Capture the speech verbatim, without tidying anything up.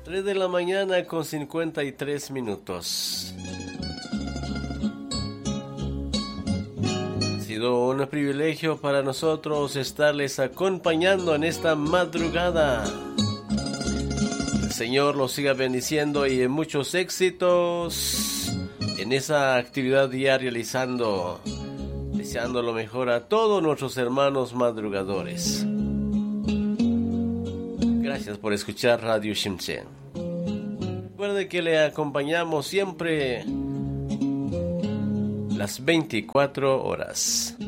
tres de la mañana con cincuenta y tres minutos. Ha sido un privilegio para nosotros estarles acompañando en esta madrugada. El Señor los siga bendiciendo y en muchos éxitos en esa actividad diaria realizando, deseando lo mejor a todos nuestros hermanos madrugadores. Gracias por escuchar Radio Shimsen. Recuerde que le acompañamos siempre las veinticuatro horas.